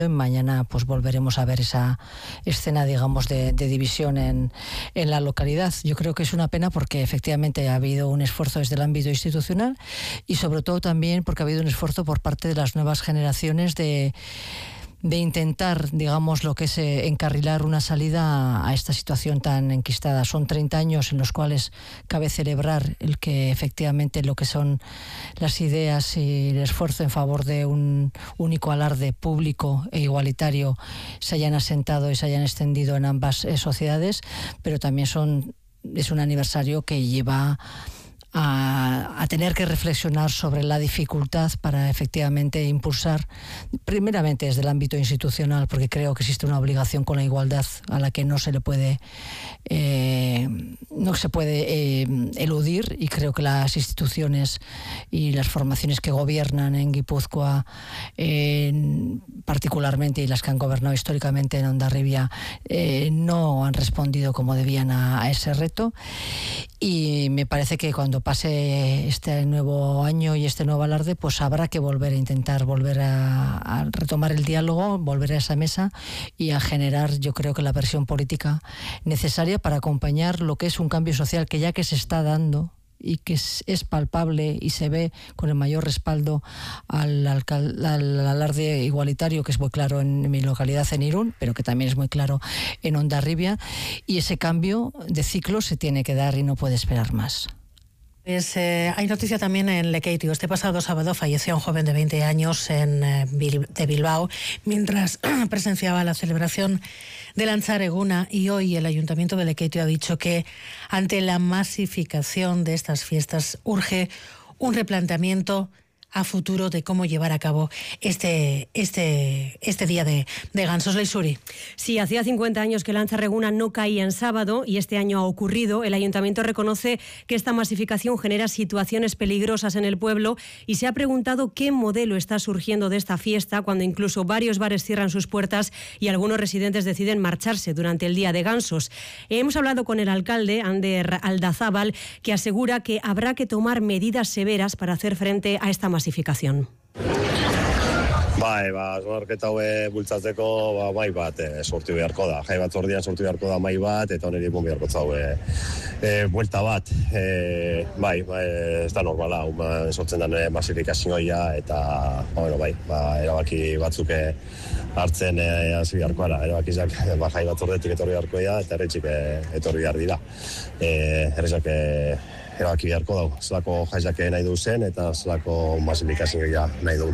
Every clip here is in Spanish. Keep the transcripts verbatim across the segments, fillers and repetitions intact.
Mañana pues volveremos a ver esa escena, digamos, de, de división en, en la localidad. Yo creo que es una pena porque efectivamente ha habido un esfuerzo desde el ámbito institucional y sobre todo también porque ha habido un esfuerzo por parte de las nuevas generaciones de de intentar, digamos, lo que es eh, encarrilar una salida a, a esta situación tan enquistada. Son treinta años en los cuales cabe celebrar el que efectivamente lo que son las ideas y el esfuerzo en favor de un único alarde público e igualitario se hayan asentado y se hayan extendido en ambas eh, sociedades, pero también son es un aniversario que lleva A, a tener que reflexionar sobre la dificultad para efectivamente impulsar, primeramente desde el ámbito institucional, porque creo que existe una obligación con la igualdad a la que no se le puede eh, no se puede eh, eludir, y creo que las instituciones y las formaciones que gobiernan en Guipúzcoa eh, particularmente, y las que han gobernado históricamente en Hondarribia, eh, no han respondido como debían a, a ese reto. Y me parece que cuando pase este nuevo año y este nuevo alarde, pues habrá que volver a intentar volver a, a retomar el diálogo, volver a esa mesa y a generar, yo creo que la presión política necesaria para acompañar lo que es un cambio social que ya que se está dando y que es, es palpable y se ve con el mayor respaldo al, al, al alarde igualitario, que es muy claro en mi localidad, en Irún, pero que también es muy claro en Hondarribia, y ese cambio de ciclo se tiene que dar y no puede esperar más. Pues, eh, hay noticia también en Lekeitio. Este pasado sábado falleció un joven de veinte años en, eh, de Bilbao mientras presenciaba la celebración de Lantzar Eguna, y hoy el Ayuntamiento de Lekeitio ha dicho que ante la masificación de estas fiestas urge un replanteamiento a futuro de cómo llevar a cabo este, este, este día de, de Gansos. Leisuri. Sí, hacía cincuenta años que Lantzar Eguna no caía en sábado y este año ha ocurrido. El Ayuntamiento reconoce que esta masificación genera situaciones peligrosas en el pueblo y se ha preguntado qué modelo está surgiendo de esta fiesta cuando incluso varios bares cierran sus puertas y algunos residentes deciden marcharse durante el día de Gansos. Hemos hablado con el alcalde, Ander Aldazábal, que asegura que habrá que tomar medidas severas para hacer frente a esta masificación. Masificación. Bai, ba, zorketa hoe bultzatzeko ba, mai bat e, sortu beharko da. Jai bat zordian sortu beharko da mai bat, eta honeri egun beharko zau e, e, buelta bat. E, bai, ba, ez da normala, uma, sortzen den masifikazioa, eta ba, bueno, bai, ba, erabaki batzuk hartzen e, hasi beharko ara. Erabakizak ba, jai bat zordetik etorri beharko da, eta erretxik e, etorri behar dira. E, erretzak e, erabaki beharko dago. Zelako jaizak nahi du zen, eta zelako masifikazioa nahi du.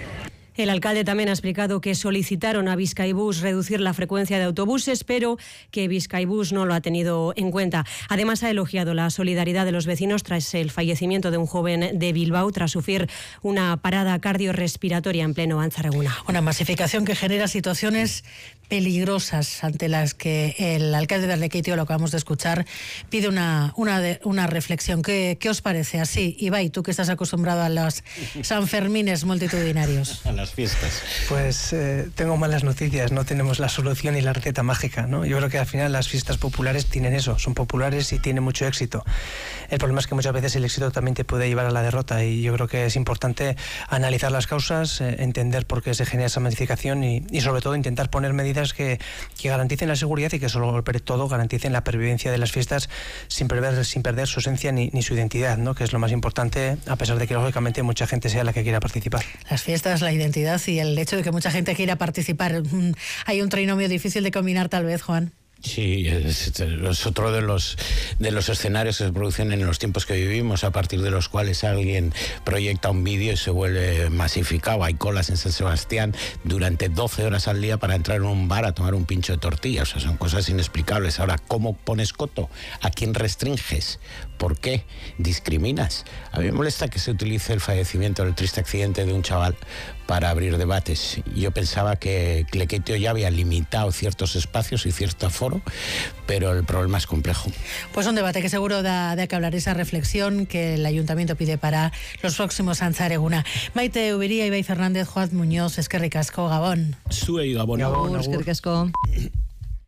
El alcalde también ha explicado que solicitaron a Bizkaibus reducir la frecuencia de autobuses, pero que Bizkaibus no lo ha tenido en cuenta. Además, ha elogiado la solidaridad de los vecinos tras el fallecimiento de un joven de Bilbao tras sufrir una parada cardiorrespiratoria en pleno Lantzar Eguna. Una masificación que genera situaciones peligrosas ante las que el alcalde de Lekeitio, lo acabamos de escuchar, pide una, una, de, una reflexión. ¿Qué, ¿Qué os parece así? Ibai, tú que estás acostumbrado a los Sanfermines multitudinarios. A las fiestas. Pues eh, tengo malas noticias, no tenemos la solución y la receta mágica, ¿no? Yo creo que al final las fiestas populares tienen eso, son populares y tienen mucho éxito. El problema es que muchas veces el éxito también te puede llevar a la derrota, y yo creo que es importante analizar las causas, eh, entender por qué se genera esa masificación y, y sobre todo intentar poner medidas Que, que garanticen la seguridad y que sobre todo garanticen la pervivencia de las fiestas sin perder, sin perder su esencia ni, ni su identidad, ¿no? Que es lo más importante, a pesar de que lógicamente mucha gente sea la que quiera participar. Las fiestas, la identidad y el hecho de que mucha gente quiera participar. Hay un trinomio difícil de combinar tal vez, Juan. Sí, es, es otro de los de los escenarios que se producen en los tiempos que vivimos, a partir de los cuales alguien proyecta un vídeo y se vuelve masificado. Hay colas en San Sebastián durante doce horas al día para entrar en un bar a tomar un pincho de tortilla. O sea, son cosas inexplicables. Ahora, ¿cómo pones coto? ¿A quién restringes? ¿Por qué discriminas? A mí me molesta que se utilice el fallecimiento, el triste accidente de un chaval para abrir debates. Yo pensaba que Lekeitio ya había limitado ciertos espacios y cierto aforo, pero el problema es complejo. Pues un debate que seguro da de que hablar, esa reflexión que el Ayuntamiento pide para los próximos Lantzar Eguna. Maite Ubiría, Ibai Fernández, Juan Muñoz, eskerrik asko, Gabón. Zuei, Gabón. Gabón, eskerrik asko.